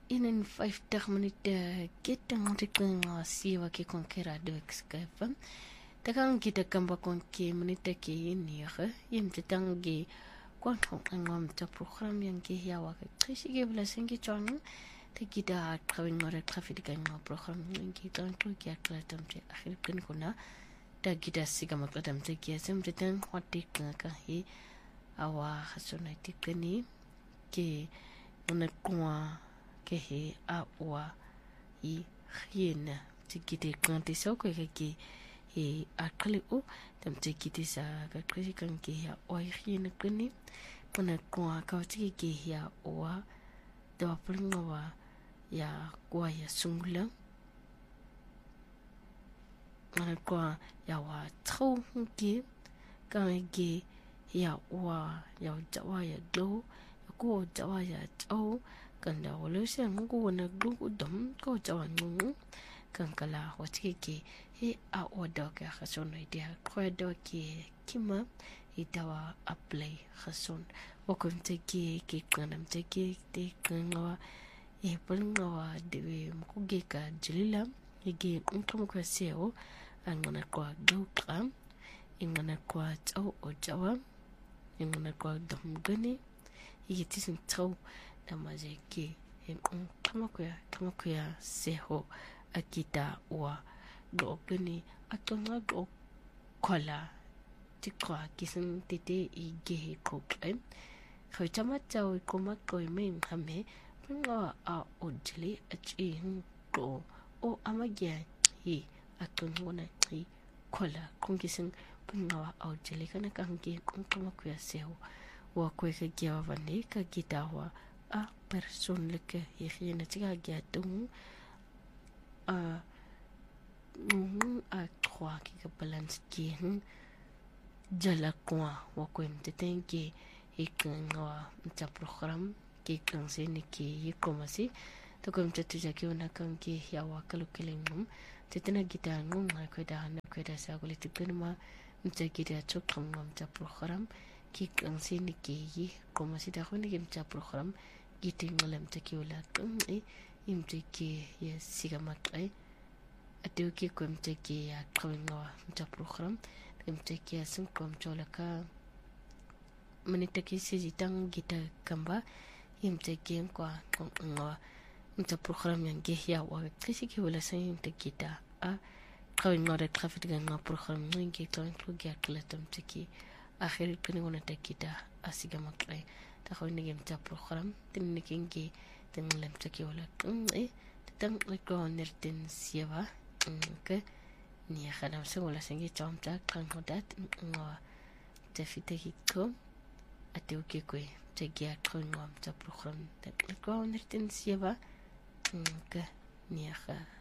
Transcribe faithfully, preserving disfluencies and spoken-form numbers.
eenenvyftig minute kitang riking siwa ke konkera do ekskafam takang kita kamba konke minute ke nire yim titangi kwantong angam ta program yang ke yawa ke trishige blasengi chon te kita kawin ngore traffic kan program ngi tanto ke aklatam te akhir kan kuna ta kita siga maklatam te ke sem titan watik ka hi awa hasona tikani ke una kwa ke he a wa i hiena tikite kanti soko ke ke e akali o tam tikite sa ka krisi kan ke ya o hiena kani una kwa ka tiki ke ya wa da plinga ya kwa ya sungula una kwa ya wa tro ke ka ke ya wa ya jawa ya do ko jawa ya tau kan da wala sai ngu wana glugu dom ko jawa ngu kan kala wati ke he a oda ka khason idea ko do ke kima itawa apply khason wa kun te ke ke kanam te ke te kanwa e pulngawa de mu ge ka jilila ge untum ko seo angana ko gluka ingana ko tau o jawa ingana ko dom gani yitisin tau da mazeki en kamakuya kamakuya seho akita wa gogani atona go kola tikwa kisin tete ige kokren khachama tau koma koimen hame pinga a ojli achi to o amagya hi atona hi kola kungisin pinga a ojli kana kangi kamakuya seho wa kweka gya vane ka gitawa a persoonlijke hygiëne tiga gya tung a nung a trois ki ka balance ki jala kwa wa kwem te tenke ikanga mta program ki kanse ni ki yikomasi to kwem te tuja ki ona kanke ya wa kalukelengum te tena gita ngung na kweda na kweda sa gole tikuma mta gita chokam mta program ki kanse ni ki yi como si ta khone kim cha program giting ngalam ta ki wala tum e im te ki ye siga makai atu ki kom te ki ya kawinga cha program im te ki asun kom chola ka manita ki si jitang gita kamba im te ki kwa nga cha program yang ge ya wa kisi ki wala sa im te kita a kawinga de traffic nga program ngi ton ko ga kala tum te ki akhir kini wana takita asiga makrai ta khawni gem ta program tin nikingi tin lam taki wala e tan ko nerten sieva ke ni khadam se wala singi chom ta kan hodat ngo ta fite hiko ate oke ko te gya ko ngom ta program ta ko nerten sieva ke ni kha